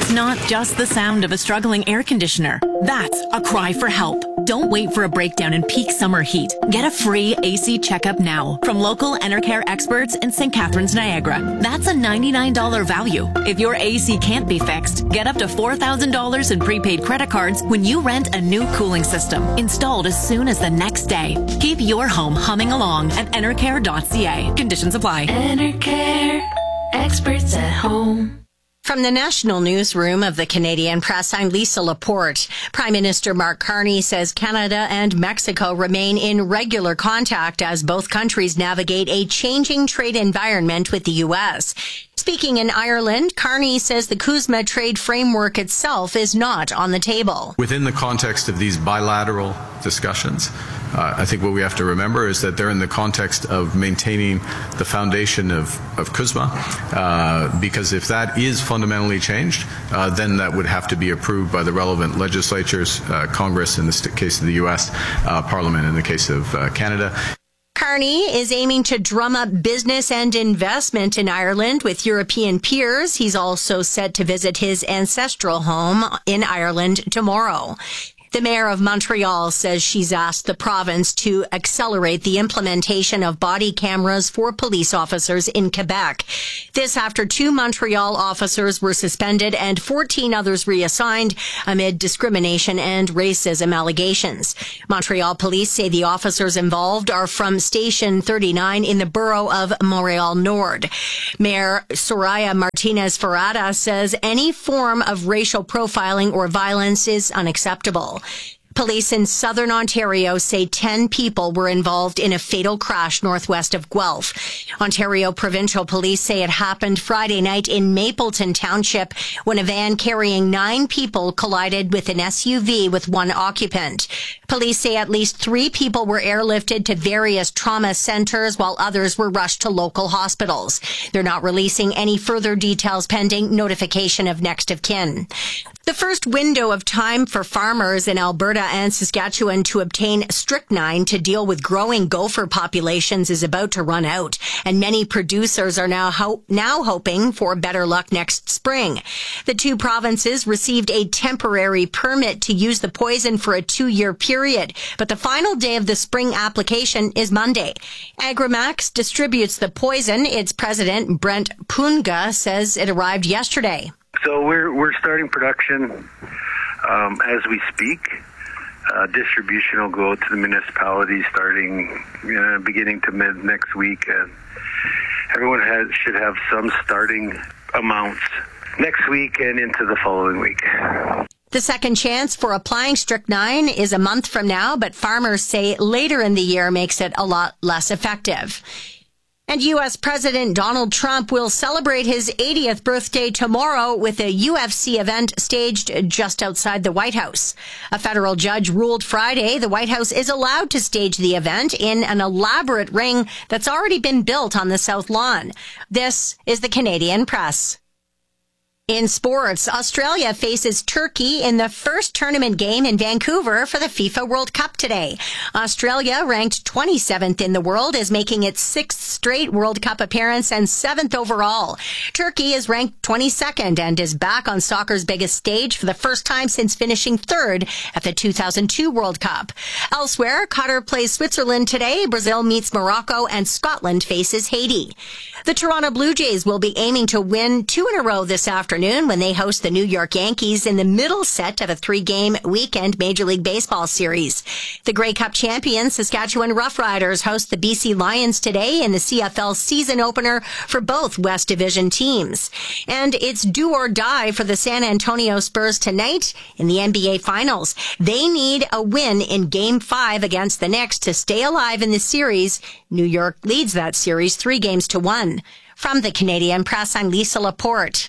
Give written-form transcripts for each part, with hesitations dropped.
It's not just the sound of a struggling air conditioner. That's a cry for help. Don't wait for a breakdown in peak summer heat. Get a free AC checkup now from local Enercare experts in St. Catharines, Niagara. That's a $99 value. If your AC can't be fixed, get up to $4,000 in prepaid credit cards when you rent a new cooling system, installed as soon as the next day. Keep your home humming along at enercare.ca. Conditions apply. Enercare, experts at home. From the National Newsroom of the Canadian Press, I'm Lisa Laporte. Prime Minister Mark Carney says Canada and Mexico remain in regular contact as both countries navigate a changing trade environment with the U.S. Speaking in Ireland, Carney says the CUSMA trade framework itself is not on the table. Within the context of these bilateral discussions, I think what we have to remember is that they're in the context of maintaining the foundation of CUSMA, because if that is fundamentally changed, then that would have to be approved by the relevant legislatures, Congress in the case of the U.S., Parliament in the case of Canada. Carney is aiming to drum up business and investment in Ireland with European peers. He's also set to visit his ancestral home in Ireland tomorrow. The mayor of Montreal says she's asked the province to accelerate the implementation of body cameras for police officers in Quebec. This after 2 Montreal officers were suspended and 14 others reassigned amid discrimination and racism allegations. Montreal police say the officers involved are from Station 39 in the borough of Montreal Nord. Mayor Soraya Martinez-Ferrada says any form of racial profiling or violence is unacceptable. Police in southern Ontario say 10 people were involved in a fatal crash northwest of Guelph. Ontario Provincial Police say it happened Friday night in Mapleton Township when a van carrying 9 people collided with an SUV with 1 occupant. Police say at least 3 people were airlifted to various trauma centers while others were rushed to local hospitals. They're not releasing any further details pending notification of next of kin. The first window of time for farmers in Alberta and Saskatchewan to obtain strychnine to deal with growing gopher populations is about to run out, and many producers are now hoping for better luck next spring. The 2 provinces received a temporary permit to use the poison for a 2-year period, but the final day of the spring application is Monday. Agrimax distributes the poison. Its president, Brent Punga, says it arrived yesterday. So we're starting production as we speak. Distribution will go to the municipalities starting beginning to mid next week, and everyone should have some starting amounts next week and into the following week. The second chance for applying strychnine is a month from now, but farmers say later in the year makes it a lot less effective. And U.S. President Donald Trump will celebrate his 80th birthday tomorrow with a UFC event staged just outside the White House. A federal judge ruled Friday the White House is allowed to stage the event in an elaborate ring that's already been built on the South Lawn. This is the Canadian Press. In sports, Australia faces Turkey in the first tournament game in Vancouver for the FIFA World Cup today. Australia, ranked 27th in the world, is making its 6th straight World Cup appearance and 7th overall. Turkey is ranked 22nd and is back on soccer's biggest stage for the first time since finishing 3rd at the 2002 World Cup. Elsewhere, Qatar plays Switzerland today, Brazil meets Morocco, and Scotland faces Haiti. The Toronto Blue Jays will be aiming to win 2 in a row this afternoon when they host the New York Yankees in the middle set of a 3-game weekend Major League Baseball series. The Grey Cup champions Saskatchewan Roughriders host the BC Lions today in the CFL season opener for both West Division teams. And it's do or die for the San Antonio Spurs tonight in the NBA Finals. They need a win in Game 5 against the Knicks to stay alive in the series. New York leads that series 3-1. From the Canadian Press, I'm Lisa Laporte.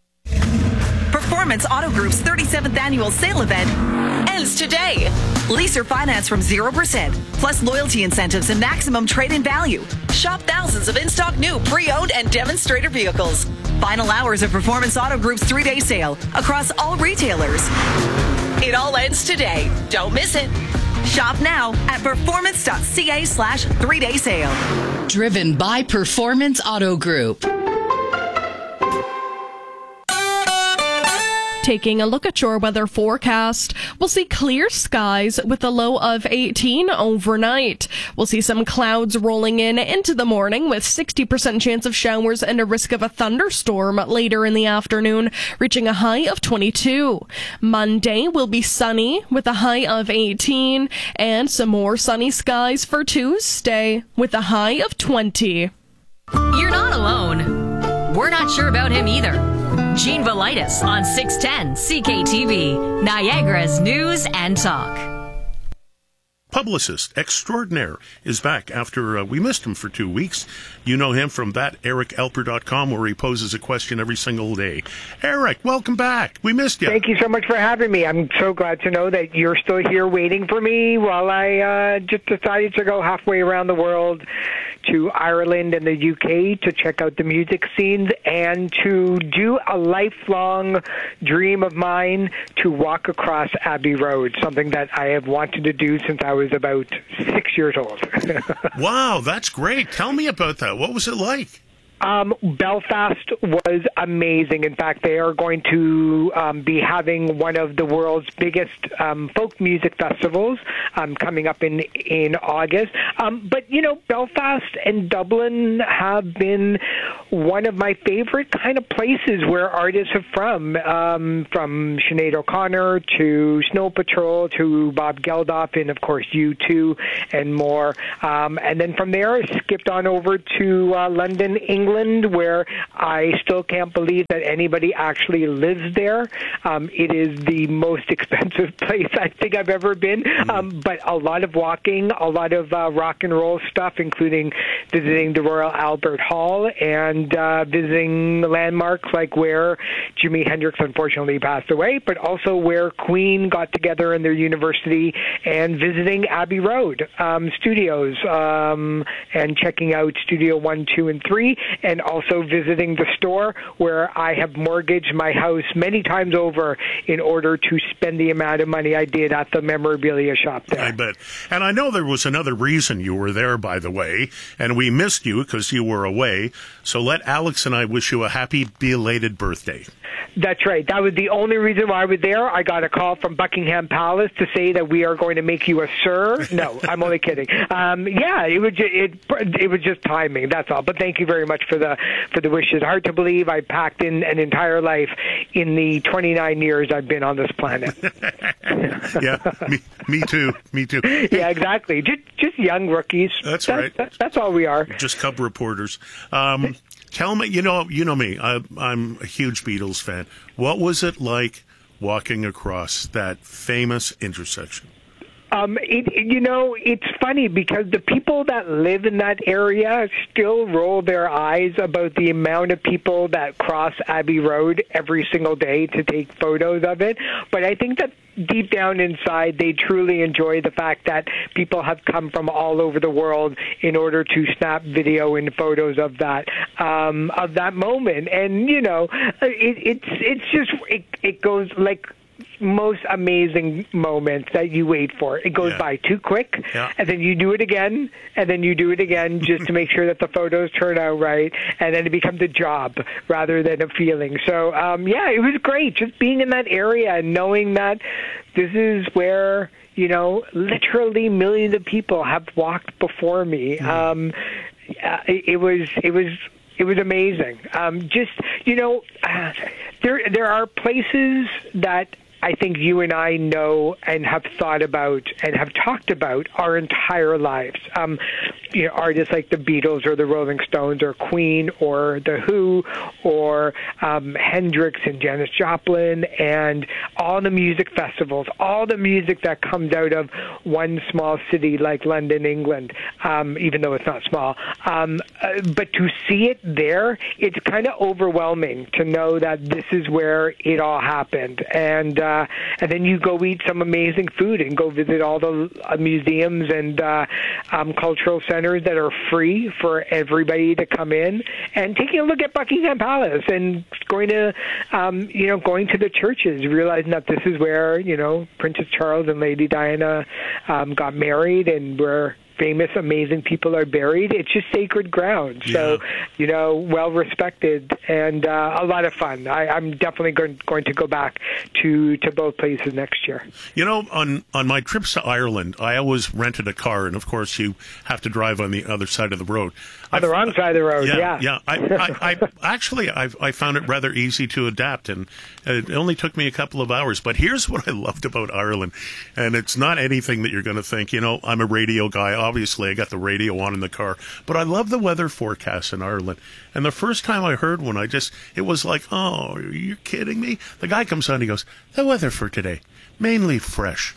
Performance Auto Group's 37th annual sale event ends today. Lease or finance from 0%, plus loyalty incentives and maximum trade-in value. Shop thousands of in-stock new, pre-owned, and demonstrator vehicles. Final hours of Performance Auto Group's 3-day sale across all retailers. It all ends today. Don't miss it. Shop now at performance.ca/3-day sale. Driven by Performance Auto Group. Taking a look at your weather forecast, we'll see clear skies with a low of 18 overnight. We'll see some clouds rolling in into the morning with 60% chance of showers and a risk of a thunderstorm later in the afternoon, reaching a high of 22. Monday will be sunny with a high of 18 and some more sunny skies for Tuesday with a high of 20. You're not alone. We're not sure about him either. Gene Velitis on 610 CKTV, Niagara's News and Talk. Publicist extraordinaire is back after we missed him for 2 weeks. You know him from thatericelper.com, where he poses a question every single day. Eric, welcome back. We missed you. Thank you so much for having me. I'm so glad to know that you're still here waiting for me while I just decided to go halfway around the world to Ireland and the UK to check out the music scenes and to do a lifelong dream of mine to walk across Abbey Road, something that I have wanted to do since I was about 6 years old. Wow, that's great. Tell me about that. What was it like? Belfast was amazing. In fact, they are going to be having one of the world's biggest folk music festivals coming up in August. But, you know, Belfast and Dublin have been one of my favorite kind of places where artists are from Sinead O'Connor to Snow Patrol to Bob Geldof and, of course, U2 and more. And then from there, I skipped on over to London, England, where I still can't believe that anybody actually lives there. It is the most expensive place I think I've ever been, but a lot of walking, a lot of rock and roll stuff, including visiting the Royal Albert Hall and visiting landmarks like where Jimi Hendrix unfortunately passed away, but also where Queen got together in their university, and visiting Abbey Road studios and checking out Studio 1, 2, and 3, and also visiting the store where I have mortgaged my house many times over in order to spend the amount of money I did at the memorabilia shop there. I bet. And I know there was another reason you were there, by the way, and we missed you because you were away. So let Alex and I wish you a happy belated birthday. That's right. That was the only reason why I was there. I got a call from Buckingham Palace to say that we are going to make you a sir. No, I'm only kidding. Yeah, it was just timing. That's all. But thank you very much for the wishes. Hard to believe I packed in an entire life in the 29 years I've been on this planet. Yeah, me too. Me too. Yeah, exactly. Just young rookies. That's right. That's all we are. Just cub reporters. Tell me, you know me. I'm a huge Beatles fan. What was it like walking across that famous intersection? It's funny because the people that live in that area still roll their eyes about the amount of people that cross Abbey Road every single day to take photos of it. But I think that deep down inside, they truly enjoy the fact that people have come from all over the world in order to snap video and photos of that moment. And it goes like most amazing moments that you wait for. It goes by too quick, and then you do it again, and then you do it again just to make sure that the photos turn out right, and then it becomes a job rather than a feeling. So, it was great just being in that area and knowing that this is where, literally millions of people have walked before me. It was amazing. There are places that I think you and I know and have thought about and have talked about our entire lives. Artists like the Beatles or the Rolling Stones or Queen or The Who or Hendrix and Janis Joplin and all the music festivals, all the music that comes out of one small city like London, England, even though it's not small. But to see it there, it's kind of overwhelming to know that this is where it all happened. And then you go eat some amazing food and go visit all the museums and cultural centers that are free for everybody to come in, and taking a look at Buckingham Palace and going to the churches, realizing that this is where Princess Charles and Lady Diana got married, and where famous, amazing people are buried. It's just sacred ground. So, well respected and a lot of fun. I'm definitely going to go back to both places next year. On my trips to Ireland, I always rented a car, and of course you have to drive on the other side of the road. On the wrong side of the road, yeah. Yeah. I found it rather easy to adapt, and it only took me a couple of hours. But here's what I loved about Ireland, and it's not anything that you're going to think. I'm a radio guy. Obviously, I got the radio on in the car, but I love the weather forecast in Ireland. And the first time I heard one, it was like, oh, are you kidding me? The guy comes on, he goes, the weather for today, mainly fresh.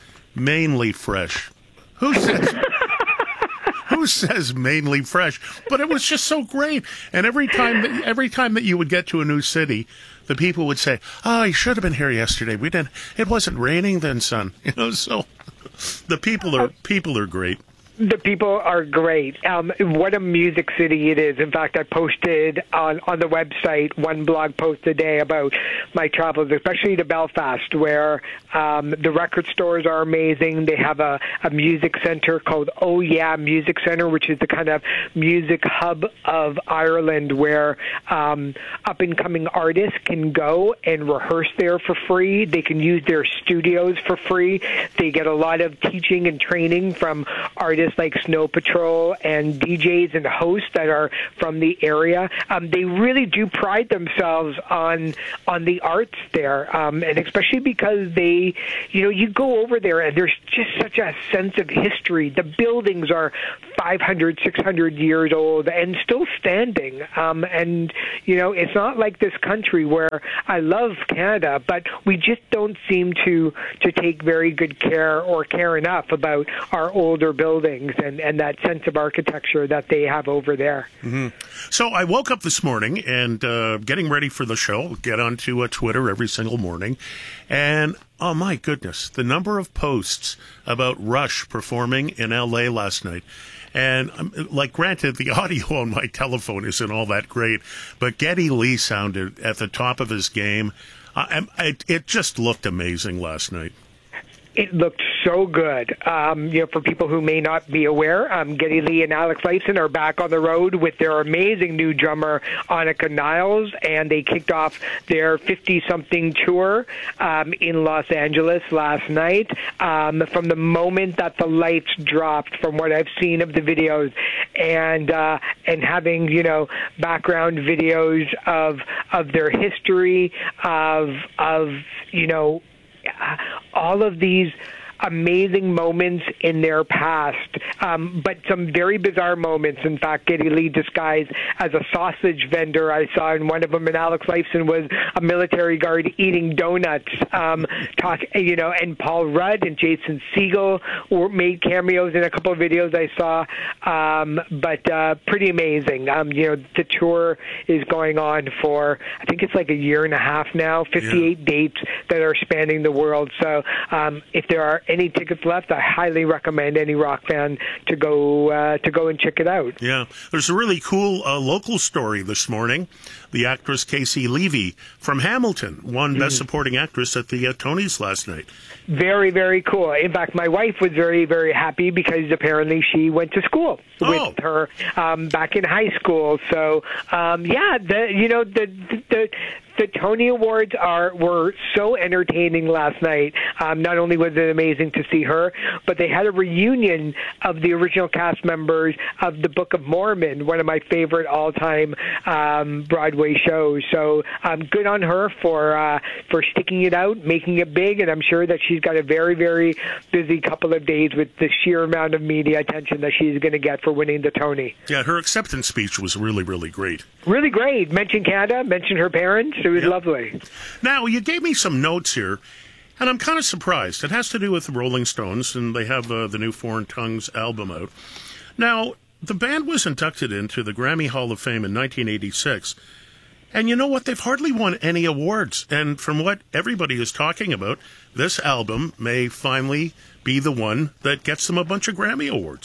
Who says mainly fresh? But it was just so great. And every time that you would get to a new city, the people would say, "Oh, you should have been here yesterday. We didn't. It wasn't raining then, son." So the people are great. The people are great. What a music city it is. In fact, I posted on the website one blog post a day about my travels, especially to Belfast, where the record stores are amazing. They have a music center called Oh Yeah Music Center, which is the kind of music hub of Ireland where up-and-coming artists can go and rehearse there for free. They can use their studios for free. They get a lot of teaching and training from artists like Snow Patrol and DJs and hosts that are from the area. They really do pride themselves on the arts there, and especially because they, you go over there and there's just such a sense of history. The buildings are 500, 600 years old and still standing. And, it's not like this country where I love Canada, but we just don't seem to take very good care or care enough about our older buildings and that sense of architecture that they have over there. Mm-hmm. So I woke up this morning and getting ready for the show, get onto Twitter every single morning, and oh my goodness, the number of posts about Rush performing in L.A. last night. And granted, the audio on my telephone isn't all that great, but Geddy Lee sounded at the top of his game. It just looked amazing last night. It looked so good. For people who may not be aware, Geddy Lee and Alex Lifeson are back on the road with their amazing new drummer, Annika Niles, and they kicked off their 50-something tour in Los Angeles last night. From the moment that the lights dropped, from what I've seen of the videos, and having background videos of their history, of all of these amazing moments in their past, but some very bizarre moments. In fact, Geddy Lee disguised as a sausage vendor, I saw in one of them, and Alex Lifeson was a military guard eating donuts. And Paul Rudd and Jason Segel made cameos in a couple of videos I saw. But pretty amazing. The tour is going on for, I think it's like a year and a half now, 58 dates that are spanning the world. So if there are any tickets left, I highly recommend any rock fan to go and check it out. Yeah, there's a really cool local story this morning. The actress Casey Levy from Hamilton won Best Supporting Actress at the Tonys last night. Very, very cool. In fact, my wife was very, very happy because apparently she went to school with her back in high school. So, the Tony Awards were so entertaining last night. Not only was it amazing to see her, but they had a reunion of the original cast members of The Book of Mormon, one of my favorite all-time Broadway shows. So good on her for sticking it out, making it big, and I'm sure that she's got a very, very busy couple of days with the sheer amount of media attention that she's going to get for winning the Tony. Yeah, her acceptance speech was really, really great. Really great. Mentioned Canada, mentioned her parents. It was lovely. Now, you gave me some notes here, and I'm kind of surprised. It has to do with the Rolling Stones, and they have the new Foreign Tongues album out. Now, the band was inducted into the Grammy Hall of Fame in 1986, and you know what? They've hardly won any awards. And from what everybody is talking about, this album may finally be the one that gets them a bunch of Grammy awards.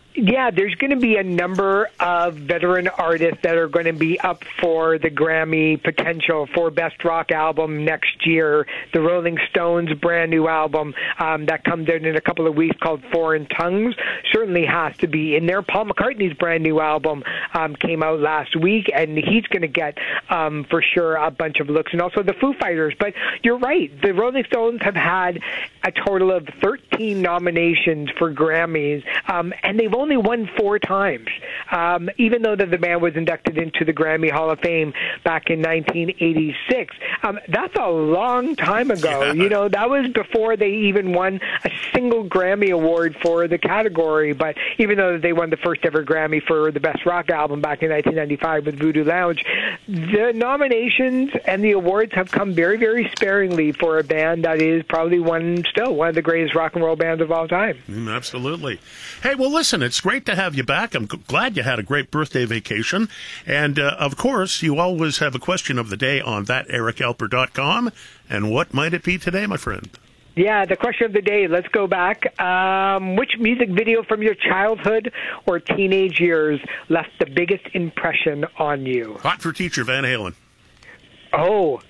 Yeah, there's going to be a number of veteran artists that are going to be up for the Grammy potential for Best Rock Album next year. The Rolling Stones' brand new album that comes out in a couple of weeks called Foreign Tongues certainly has to be in there. Paul McCartney's brand new album came out last week, and he's going to get, for sure, a bunch of looks. And also the Foo Fighters. But you're right. The Rolling Stones have had a total of 13 nominations for Grammys, and they've only won 4 times, even though the band was inducted into the Grammy Hall of Fame back in 1986. That's a long time ago. Yeah. You know, that was before they even won a single Grammy award for the category. But even though they won the first ever Grammy for the Best Rock Album back in 1995 with Voodoo Lounge, the nominations and the awards have come very, very sparingly for a band that is probably still one of the greatest rock and roll bands of all time. Absolutely. Hey, well, listen, it's great to have you back. I'm glad you had a great birthday vacation. And, of course, you always have a question of the day on thaterikalper.com. And what might it be today, my friend? Yeah, the question of the day, let's go back. Which music video from your childhood or teenage years left the biggest impression on you? Hot for Teacher, Van Halen. Oh.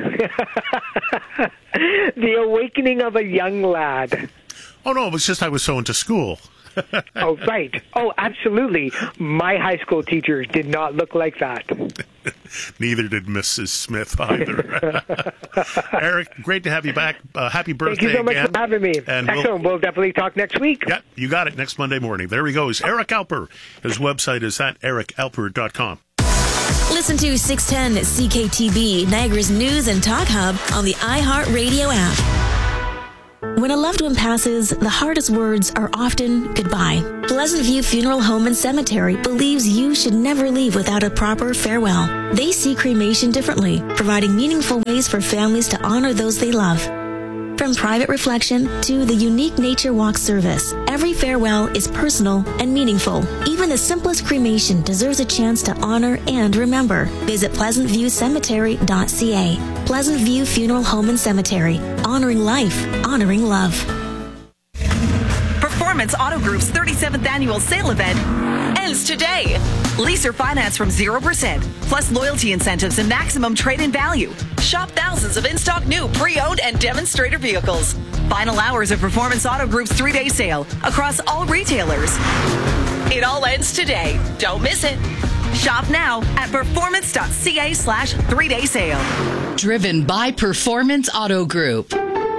The Awakening of a Young Lad. Oh, no, it was just I was so into school. Oh, right. Oh, absolutely. My high school teachers did not look like that. Neither did Mrs. Smith either. Eric, great to have you back. Happy birthday. Thank you so much again. for having me. And excellent. We'll definitely talk next week. Yeah, you got it. Next Monday morning. There he goes. Eric Alper. His website is thaterikalper.com. Listen to 610 CKTB, Niagara's news and talk hub on the iHeartRadio app. When a loved one passes, the hardest words are often goodbye. Pleasant View Funeral Home and Cemetery believes you should never leave without a proper farewell. They see cremation differently, providing meaningful ways for families to honor those they love. From private reflection to the unique nature walk service, every farewell is personal and meaningful. Even the simplest cremation deserves a chance to honor and remember. Visit pleasantviewcemetery.ca. Pleasant View Funeral Home and Cemetery. Honoring life, honoring love. Performance Auto Group's 37th annual sale event ends today. Lease or finance from 0%, plus loyalty incentives and maximum trade-in value. Shop thousands of in-stock new, pre-owned, and demonstrator vehicles. Final hours of Performance Auto Group's 3-day sale across all retailers. It all ends today. Don't miss it. Shop now at performance.ca/3-day sale. Driven by Performance Auto Group.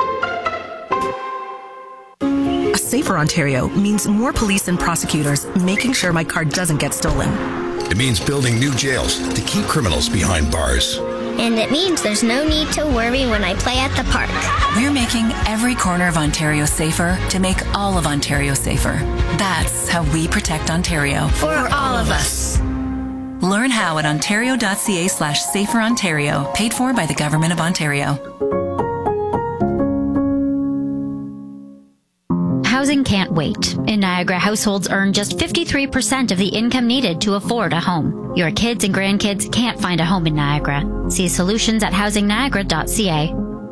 A safer Ontario means more police and prosecutors making sure my car doesn't get stolen. It means building new jails to keep criminals behind bars. And it means there's no need to worry when I play at the park. We're making every corner of Ontario safer to make all of Ontario safer. That's how we protect Ontario. For all of us. Learn how at ontario.ca/saferontario, paid for by the Government of Ontario. Housing can't wait. In Niagara, households earn just 53% of the income needed to afford a home. Your kids and grandkids can't find a home in Niagara. See solutions at housingniagara.ca.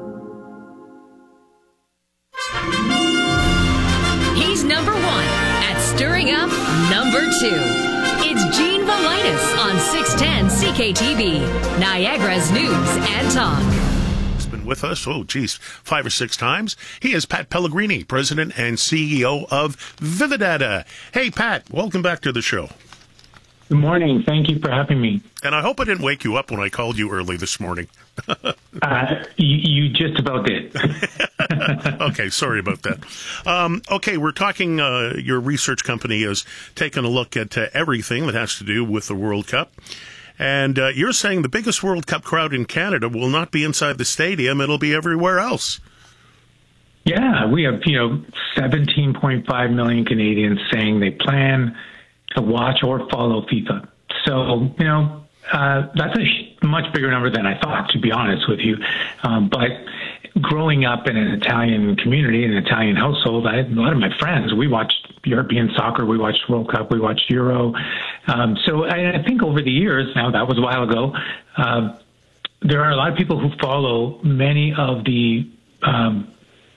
He's number 1 at stirring up number 2. It's Gene Velitis on 610 CKTB, Niagara's news and talk. With us, 5 or 6 times. He is Pat Pellegrini, President and CEO of Vividata. Hey, Pat, welcome back to the show. Good morning. Thank you for having me. And I hope I didn't wake you up when I called you early this morning. You just about did. Okay, sorry about that. Okay, we're talking, your research company has taken a look at everything that has to do with the World Cup. And you're saying the biggest World Cup crowd in Canada will not be inside the stadium, it'll be everywhere else. Yeah, we have, 17.5 million Canadians saying they plan to watch or follow FIFA. So, that's a much bigger number than I thought, to be honest with you. But growing up in an Italian community, an Italian household, I had a lot of my friends, we watched European soccer, we watched World Cup, we watched Euro. So I think over the years, now that was a while ago, there are a lot of people who follow many of the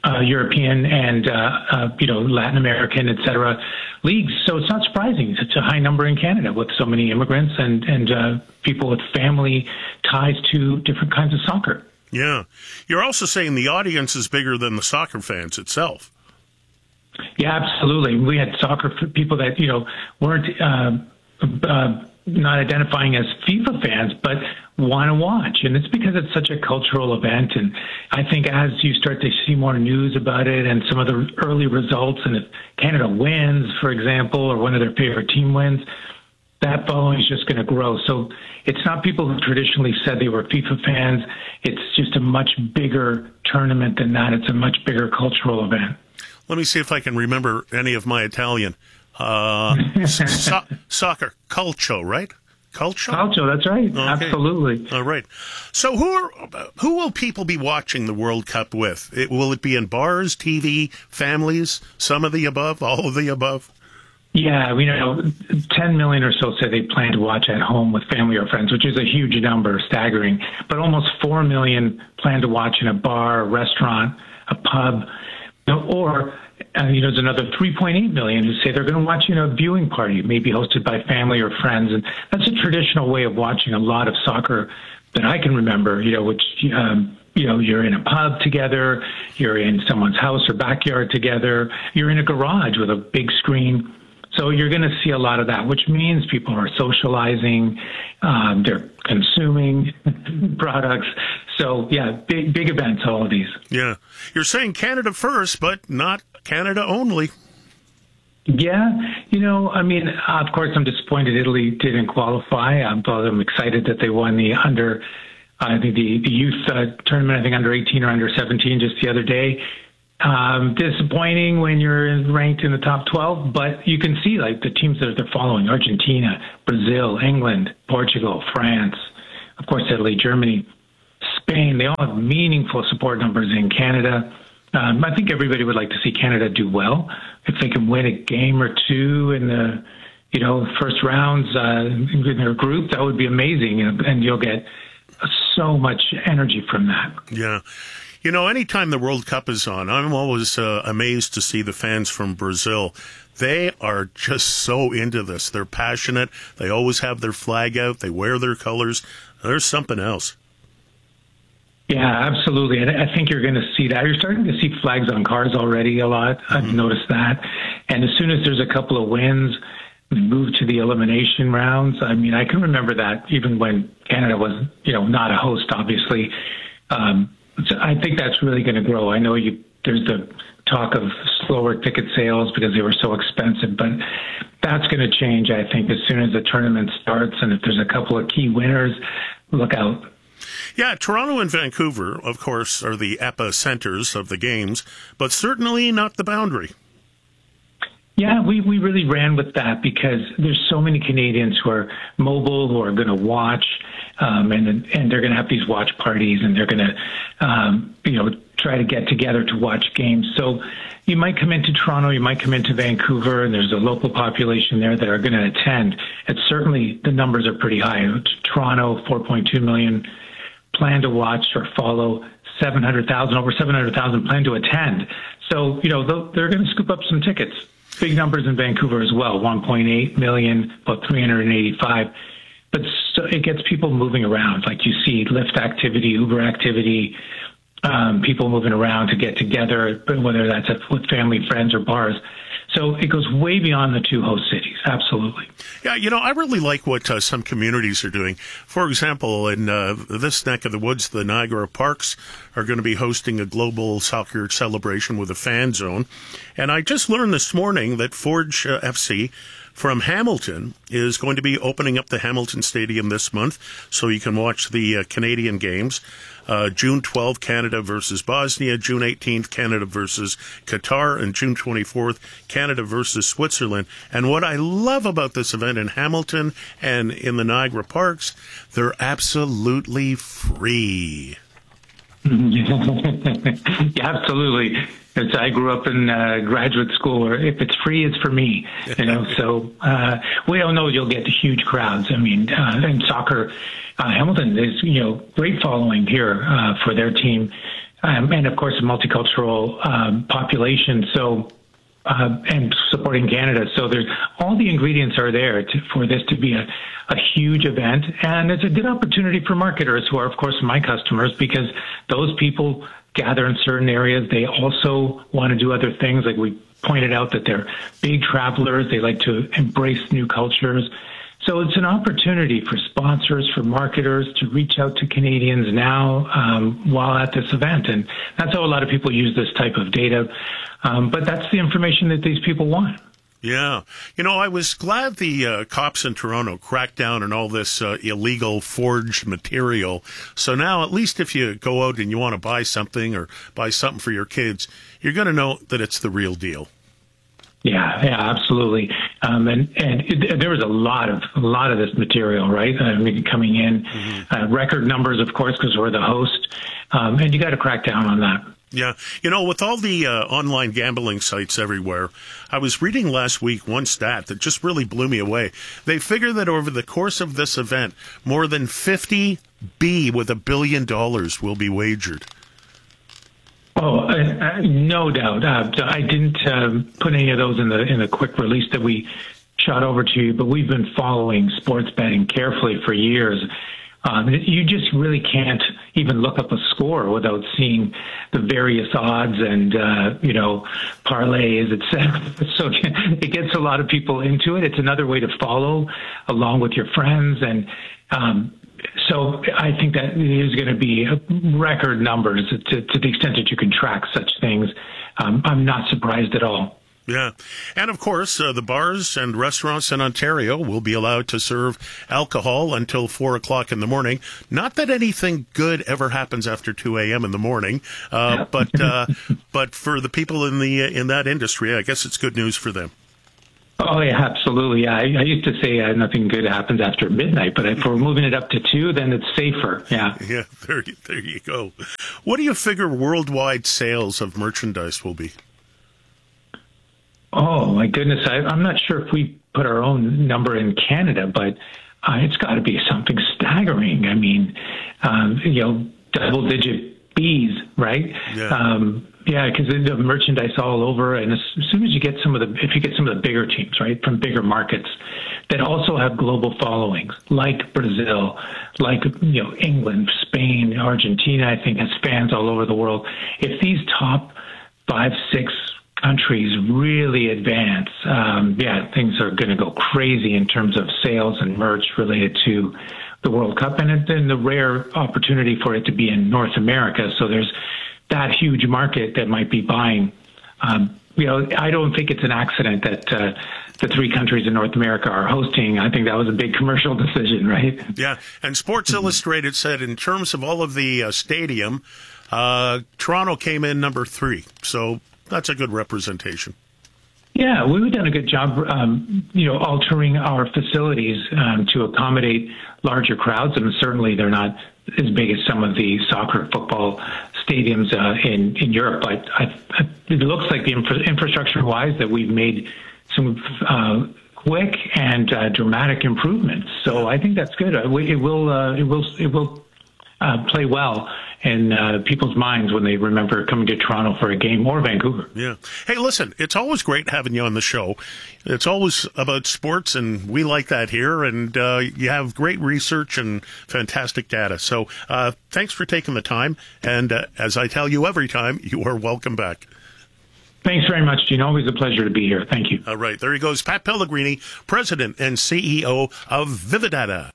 European and Latin American, et cetera, leagues. So it's not surprising. It's a high number in Canada with so many immigrants and people with family ties to different kinds of soccer. Yeah. You're also saying the audience is bigger than the soccer fans itself. Yeah, absolutely. We had soccer people that, weren't not identifying as FIFA fans, but want to watch. And it's because it's such a cultural event. And I think as you start to see more news about it and some of the early results, and if Canada wins, for example, or one of their favorite team wins, that following is just going to grow. So it's not people who traditionally said they were FIFA fans. It's just a much bigger tournament than that. It's a much bigger cultural event. Let me see if I can remember any of my Italian. Soccer, calcio, right? Calcio, that's right. Okay. Absolutely. All right. So who will people be watching the World Cup with? Will it be in bars, TV, families, some of the above, all of the above? Yeah, 10 million or so said they plan to watch at home with family or friends, which is a huge number, staggering. But almost 4 million plan to watch in a bar, a restaurant, a pub, or there's another 3.8 million who say they're going to watch a viewing party, maybe hosted by family or friends. And that's a traditional way of watching a lot of soccer that I can remember, which, you're in a pub together, you're in someone's house or backyard together, you're in a garage with a big screen. So you're going to see a lot of that, which means people are socializing, they're consuming products. So, yeah, big events, all of these. Yeah. You're saying Canada first, but not Canada only. Yeah. Of course, I'm disappointed Italy didn't qualify. I'm excited that they won the the youth tournament, I think under 18 or under 17 just the other day. Disappointing when you're ranked in the top 12, but you can see the teams that they're following: Argentina, Brazil, England, Portugal, France, of course, Italy, Germany, Spain. They all have meaningful support numbers in Canada. I think everybody would like to see Canada do well. If they can win a game or two in the, first rounds in their group, that would be amazing, and you'll get so much energy from that. Yeah. Anytime the World Cup is on, I'm always amazed to see the fans from Brazil. They are just so into this. They're passionate. They always have their flag out. They wear their colors. There's something else. Yeah, absolutely. And I think you're going to see that. You're starting to see flags on cars already a lot. I've noticed that. And as soon as there's a couple of wins, we move to the elimination rounds. I can remember that even when Canada was, not a host, obviously. So I think that's really going to grow. I know there's the talk of slower ticket sales because they were so expensive, but that's going to change, I think, as soon as the tournament starts. And if there's a couple of key winners, look out. Yeah, Toronto and Vancouver, of course, are the epicenters of the games, but certainly not the boundary. Yeah, we really ran with that because there's so many Canadians who are mobile, who are going to watch, and they're going to have these watch parties, and they're going to, try to get together to watch games. So you might come into Toronto, you might come into Vancouver, and there's a local population there that are going to attend. And certainly the numbers are pretty high. Toronto, 4.2 million plan to watch or follow, over 700,000 plan to attend. So, they're going to scoop up some tickets. Big numbers in Vancouver as well, 1.8 million, about 385. But it gets people moving around. Like you see Lyft activity, Uber activity, people moving around to get together, whether that's with family, friends, or bars. So it goes way beyond the two host cities. Absolutely. Yeah, I really like what some communities are doing. For example, in this neck of the woods, the Niagara Parks are going to be hosting a global soccer celebration with a fan zone. And I just learned this morning that Forge FC from Hamilton is going to be opening up the Hamilton Stadium this month so you can watch the Canadian games. June 12th, Canada versus Bosnia. June 18th, Canada versus Qatar. And June 24th, Canada versus Switzerland. And what I love about this event in Hamilton and in the Niagara Parks, they're absolutely free. Yeah, absolutely. I grew up in graduate school where if it's free, it's for me. So we don't know you'll get huge crowds. In soccer, Hamilton is great following here for their team. and of course a multicultural population. So. And supporting Canada. So there's all the ingredients are there for this to be a huge event. And it's a good opportunity for marketers who are, of course, my customers, because those people gather in certain areas. They also want to do other things. Like we pointed out that they're big travelers. They like to embrace new cultures. So it's an opportunity for sponsors, for marketers to reach out to Canadians now while at this event. And that's how a lot of people use this type of data. But that's the information that these people want. Yeah. I was glad the cops in Toronto cracked down on all this illegal forged material. So now, at least if you go out and you want to buy something or buy something for your kids, you're going to know that it's the real deal. Yeah, absolutely. There was a lot of this material, right? Coming in, record numbers, of course, because we're the host, and you got to crack down on that. Yeah. With all the online gambling sites everywhere, I was reading last week one stat that just really blew me away. They figure that over the course of this event, more than 50 with $1 billion will be wagered. Oh, no doubt. I didn't put any of those in the quick release that we shot over to you, but we've been following sports betting carefully for years. You just really can't even look up a score without seeing the various odds and, parlays, etc. So it gets a lot of people into it. It's another way to follow along with your friends. And so I think that it is going to be record numbers to the extent that you can track such things. I'm not surprised at all. Yeah. And, of course, the bars and restaurants in Ontario will be allowed to serve alcohol until 4 o'clock in the morning. Not that anything good ever happens after 2 a.m. in the morning, but for the people in that industry, I guess it's good news for them. Oh, yeah, absolutely. Yeah, I used to say nothing good happens after midnight, but if we're moving it up to 2, then it's safer. Yeah. Yeah, there you go. What do you figure worldwide sales of merchandise will be? Oh, my goodness. I'm not sure if we put our own number in Canada, but it's got to be something staggering. I mean, double-digit Bs, right? Yeah. Because the merchandise all over, and as soon as you get some of the bigger teams, right, from bigger markets that also have global followings, like Brazil, like England, Spain, Argentina, I think has fans all over the world. If these top 5, 6 countries really advance, things are going to go crazy in terms of sales and merch related to the World Cup, and then the rare opportunity for it to be in North America. So there's that huge market that might be buying. I don't think it's an accident that the 3 countries in North America are hosting. I think that was a big commercial decision, right? Yeah, and Sports Illustrated said in terms of all of the stadium, Toronto came in number 3. So that's a good representation. Yeah, we've done a good job, altering our facilities to accommodate larger crowds. And certainly they're not as big as some of the soccer, football stadiums in Europe. But it looks like the infrastructure-wise that we've made some quick and dramatic improvements. So I think that's good. It will play well in people's minds when they remember coming to Toronto for a game or Vancouver. Yeah. Hey, listen, it's always great having you on the show. It's always about sports, and we like that here, and you have great research and fantastic data. So thanks for taking the time, and as I tell you every time, you are welcome back. Thanks very much, Gene. Always a pleasure to be here. Thank you. All right. There he goes, Pat Pellegrini, President and CEO of Vividata.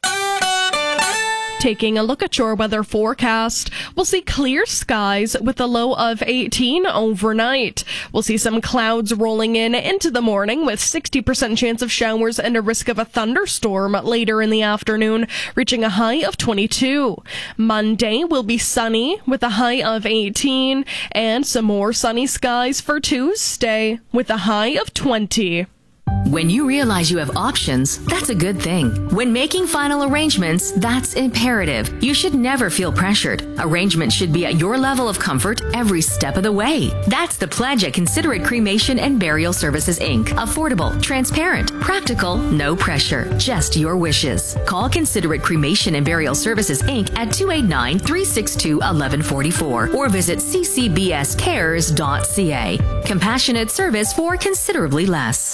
Taking a look at your weather forecast, we'll see clear skies with a low of 18 overnight. We'll see some clouds rolling in into the morning with 60% chance of showers and a risk of a thunderstorm later in the afternoon, reaching a high of 22. Monday will be sunny with a high of 18 and some more sunny skies for Tuesday with a high of 20. When you realize you have options, that's a good thing. When making final arrangements, that's imperative. You should never feel pressured. Arrangements should be at your level of comfort every step of the way. That's the pledge at Considerate Cremation and Burial Services, Inc. Affordable, transparent, practical, no pressure, just your wishes. Call Considerate Cremation and Burial Services, Inc. at 289-362-1144 or visit ccbscares.ca. Compassionate service for considerably less.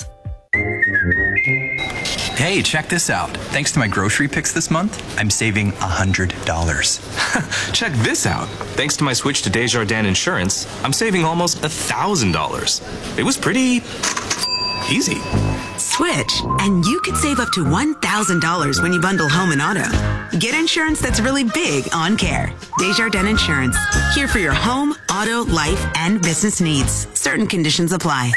Hey, check this out. Thanks to my grocery picks this month, I'm saving $100. Check this out. Thanks to my switch to Desjardins Insurance, I'm saving almost $1,000. It was pretty easy. Switch, and you could save up to $1,000 when you bundle home and auto. Get insurance that's really big on care. Desjardins Insurance, here for your home, auto, life, and business needs. Certain conditions apply.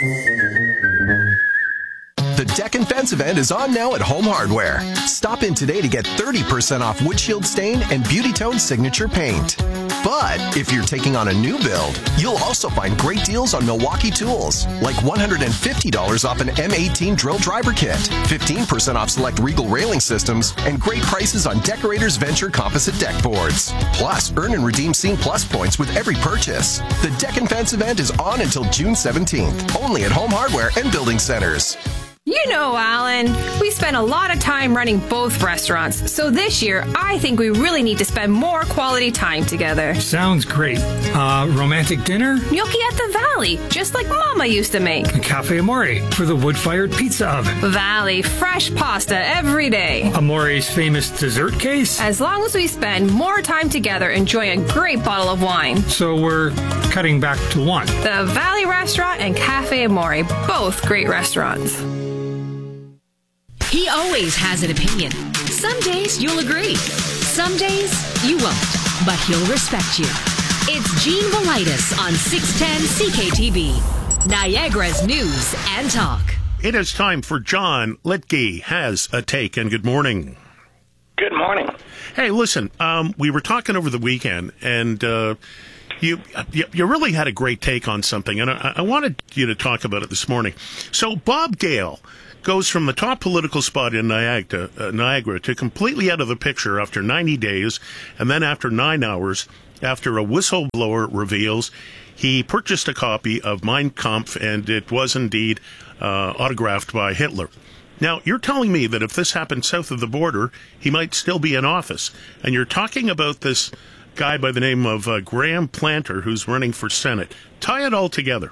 The Deck and Fence event is on now at Home Hardware. Stop in today to get 30% off Wood Shield Stain and Beauty Tone Signature Paint. But if you're taking on a new build, you'll also find great deals on Milwaukee tools, like $150 off an M18 drill driver kit, 15% off select Regal railing systems, and great prices on Decorators Venture composite deck boards. Plus, earn and redeem Scene Plus points with every purchase. The Deck and Fence event is on until June 17th, only at Home Hardware and Building Centers. You know, Alan, we spend a lot of time running both restaurants, so this year I think we really need to spend more quality time together. Sounds great. Romantic dinner? Gnocchi at the Valley, just like Mama used to make. Cafe Amore for the wood-fired pizza oven. Valley, fresh pasta every day. Amore's famous dessert case? As long as we spend more time together enjoying a great bottle of wine. So we're cutting back to one. The Valley Restaurant and Cafe Amore, both great restaurants. He always has an opinion. Some days you'll agree. Some days you won't, but he'll respect you. It's Gene Velitis on 610 CKTB, Niagara's News and Talk. It is time for John Litke Has a Take, and good morning. Good morning. Hey, listen, we were talking over the weekend, and you really had a great take on something, and I wanted you to talk about it this morning. So Bob Gale goes from the top political spot in Niagara to completely out of the picture after 90 days, and then after 9 hours, after a whistleblower reveals he purchased a copy of Mein Kampf, and it was indeed autographed by Hitler. Now, you're telling me that if this happened south of the border, he might still be in office, and you're talking about this guy by the name of Graham Planter, who's running for Senate. Tie it all together.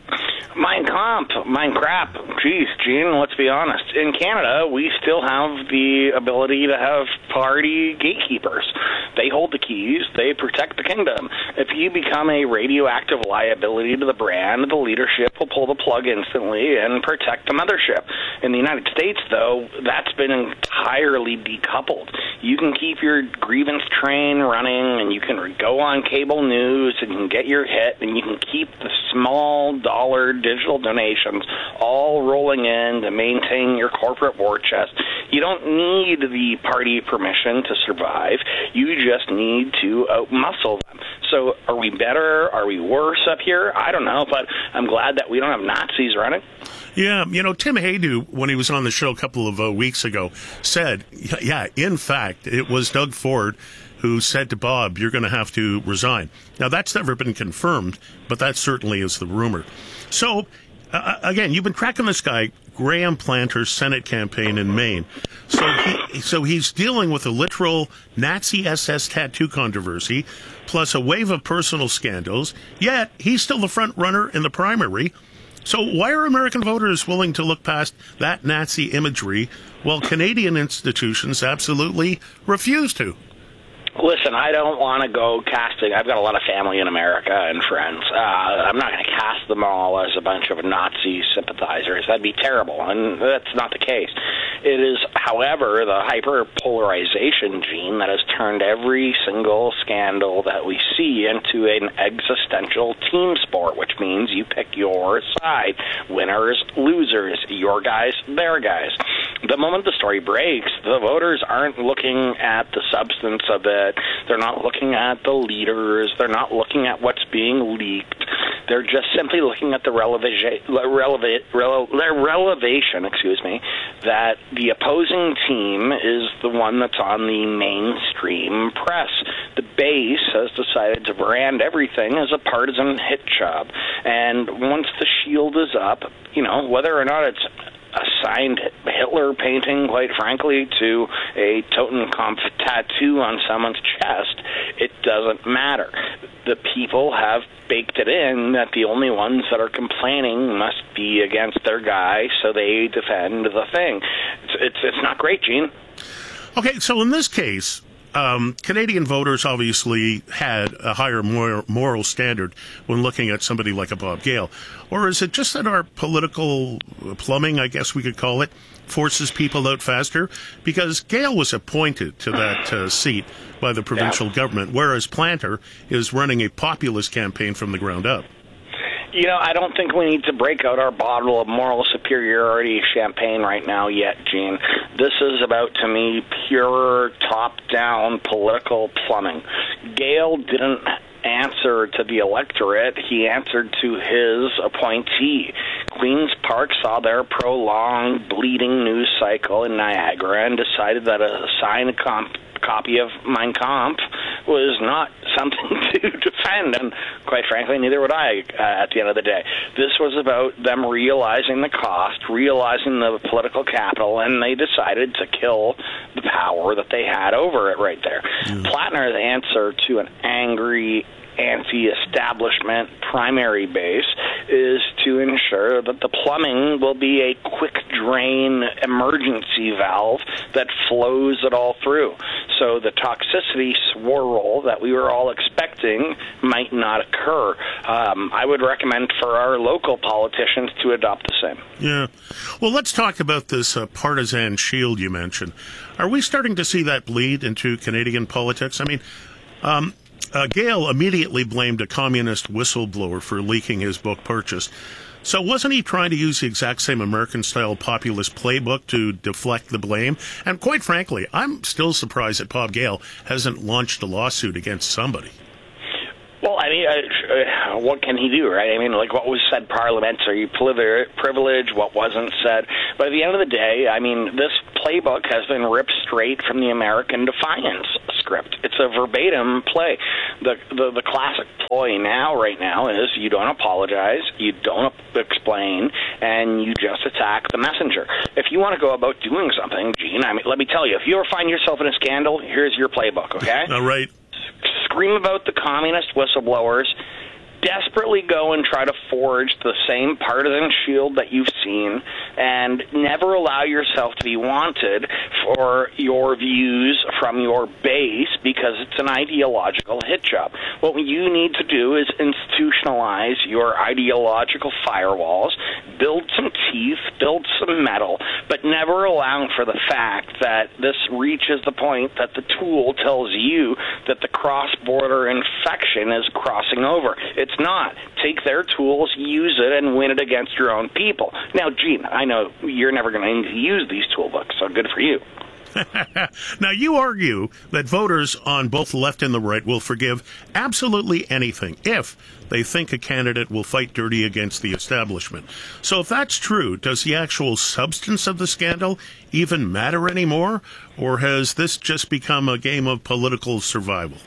Mein Kampf, mein crap. Geez, Gene, let's be honest. In Canada, we still have the ability to have party gatekeepers. They hold the keys. They protect the kingdom. If you become a radioactive liability to the brand, the leadership will pull the plug instantly and protect the mothership. In the United States, though, that's been entirely decoupled. You can keep your grievance train running, and you can go on cable news, and you can get your hit, and you can keep the small dollar digital donations all rolling in to maintain your corporate war chest. You don't need the party permission to survive. You just need to outmuscle them. So are we better? Are we worse up here? I don't know, but I'm glad that we don't have Nazis running. Yeah, you know, Tim Haydu, when he was on the show a couple of weeks ago, said, yeah, in fact, it was Doug Ford who said to Bob, you're going to have to resign. Now, that's never been confirmed, but that certainly is the rumor. So, again, you've been tracking this guy, Graham Planter's Senate campaign in Maine. So he's dealing with a literal Nazi SS tattoo controversy, plus a wave of personal scandals, yet he's still the front runner in the primary. So why are American voters willing to look past that Nazi imagery while Canadian institutions absolutely refuse to? Listen, I don't want to go casting. I've got a lot of family in America and friends. I'm not going to cast them all as a bunch of Nazi sympathizers. That'd be terrible, and that's not the case. It is, however, the hyper-polarization gene that has turned every single scandal that we see into an existential team sport, which means you pick your side. Winners, losers, your guys, their guys. The moment the story breaks, the voters aren't looking at the substance of it. They're not looking at the leaders. They're not looking at what's being leaked. They're just simply looking at the relevation, that the opposing team is the one that's on the mainstream press. The base has decided to brand everything as a partisan hit job. And once the shield is up, whether or not it's a signed Hitler painting, quite frankly, to a Totenkopf tattoo on someone's chest, it doesn't matter. The people have baked it in that the only ones that are complaining must be against their guy, so they defend the thing. It's not great, Gene. Okay, so in this case, Canadian voters obviously had a higher moral standard when looking at somebody like a Bob Gale. Or is it just that our political plumbing, I guess we could call it, forces people out faster? Because Gale was appointed to that seat by the provincial government, whereas Planter is running a populist campaign from the ground up. I don't think we need to break out our bottle of moral superiority champagne right now yet, Gene. This is about, to me, pure top-down political plumbing. Gale didn't answer to the electorate. He answered to his appointee. Queen's Park saw their prolonged bleeding news cycle in Niagara and decided that a signed copy of Mein Kampf was not something to defend, and quite frankly, neither would I at the end of the day. This was about them realizing the cost, realizing the political capital, and they decided to kill the power that they had over it right there. Plattner's answer to an angry anti-establishment primary base is to ensure that the plumbing will be a quick drain emergency valve that flows it all through. So the toxicity swirl that we were all expecting might not occur. I would recommend for our local politicians to adopt the same. Yeah. Well, let's talk about this partisan shield you mentioned. Are we starting to see that bleed into Canadian politics? I mean, Gale immediately blamed a communist whistleblower for leaking his book Purchase. So wasn't he trying to use the exact same American-style populist playbook to deflect the blame? And quite frankly, I'm still surprised that Bob Gale hasn't launched a lawsuit against somebody. Well, I mean, what can he do, right? I mean, like, what was said parliamentary privilege, what wasn't said. But at the end of the day, I mean, this playbook has been ripped straight from the American Defiance script. It's a verbatim play. The classic ploy right now is you don't apologize, you don't explain, and you just attack the messenger. If you want to go about doing something, Gene, I mean, let me tell you, if you ever find yourself in a scandal, here's your playbook, okay? All right. Scream about the communist whistleblowers, desperately go and try to forge the same partisan shield that you've seen, and never allow yourself to be wanted for your views from your base because it's an ideological hit job. What you need to do is institutionalize your ideological firewalls, build some teeth, build some metal, but never allow for the fact that this reaches the point that the tool tells you that the cross-border infection is crossing over. It's not. Take their tools, use it, and win it against your own people. Now, Gene, I know you're never going to use these toolbooks, so good for you. Now, you argue that voters on both the left and the right will forgive absolutely anything if they think a candidate will fight dirty against the establishment. So if that's true, does the actual substance of the scandal even matter anymore? Or has this just become a game of political survival?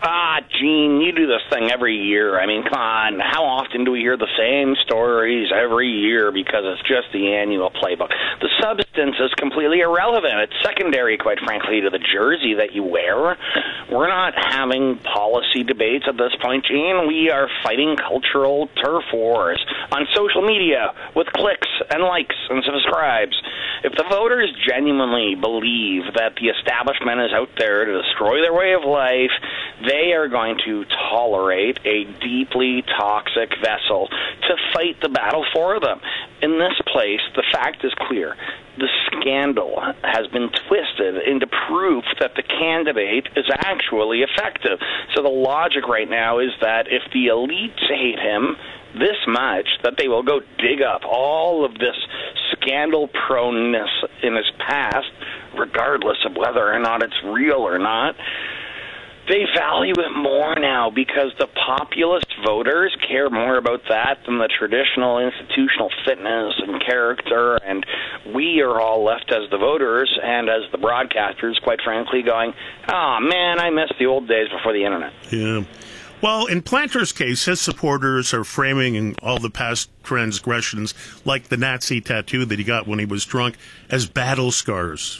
Gene, you do this thing every year. I mean, come on. How often do we hear the same stories every year because it's just the annual playbook? The substance is completely irrelevant. It's secondary, quite frankly, to the jersey that you wear. We're not having policy debates at this point, Gene. We are fighting cultural turf wars on social media with clicks and likes and subscribes. If the voters genuinely believe that the establishment is out there to destroy their way of life, they are going to tolerate a deeply toxic vessel to fight the battle for them. In this place, the fact is clear. The scandal has been twisted into proof that the candidate is actually effective. So the logic right now is that if the elites hate him this much, that they will go dig up all of this scandal proneness in his past, regardless of whether or not it's real or not. They value it more now because the populist voters care more about that than the traditional institutional fitness and character, and we are all left as the voters and as the broadcasters, quite frankly, going, oh man, I miss the old days before the internet. Yeah. Well, in Planter's case, his supporters are framing all the past transgressions, like the Nazi tattoo that he got when he was drunk, as battle scars.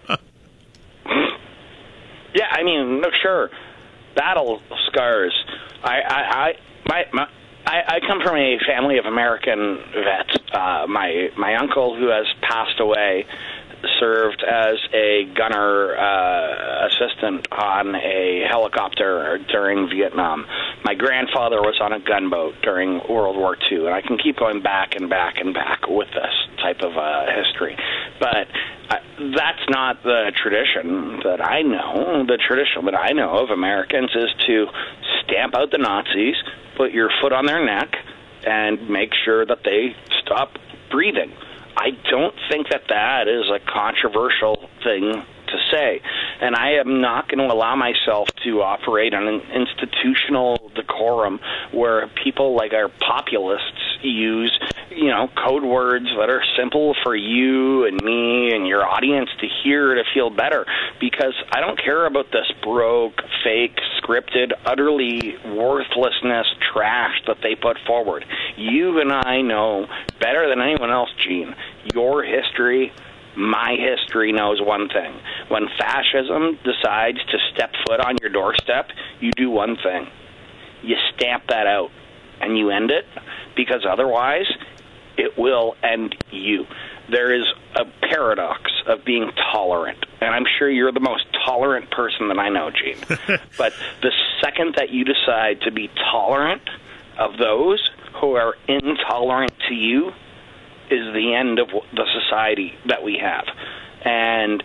Yeah, I mean, no, sure, battle scars. I come from a family of American vets. My uncle, who has passed away, served as a gunner assistant on a helicopter during Vietnam. My grandfather was on a gunboat during World War II, and I can keep going back and back and back with this type of history. But that's not the tradition that I know. The tradition that I know of Americans is to stamp out the Nazis, put your foot on their neck, and make sure that they stop breathing. I don't think that that is a controversial thing to say. And I am not going to allow myself to operate on an institutional decorum where people like our populists use, code words that are simple for you and me and your audience to hear to feel better. Because I don't care about this broke, fake, scripted, utterly worthlessness trash that they put forward. You and I know better than anyone else, Gene, your history, my history knows one thing. When fascism decides to step foot on your doorstep, you do one thing. You stamp that out and you end it, because otherwise it will end you. There is a paradox of being tolerant, and I'm sure you're the most tolerant person that I know, Gene. But the second that you decide to be tolerant of those who are intolerant to you is the end of the society that we have. And,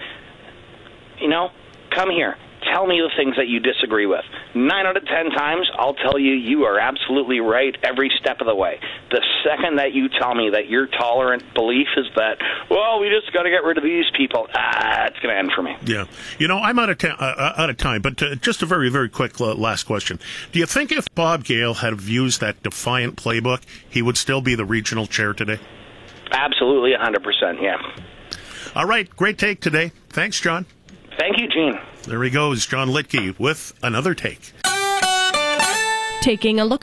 come here. Tell me the things that you disagree with. 9 out of 10 times, I'll tell you you are absolutely right every step of the way. The second that you tell me that your tolerant belief is that, well, we just got to get rid of these people, it's going to end for me. Yeah. I'm out of time, but just a very, very quick last question. Do you think if Bob Gale had used that defiant playbook, he would still be the regional chair today? Absolutely, 100%, yeah. All right, great take today. Thanks, John. Thank you, Gene. There he goes, John Litke with another take. Taking a look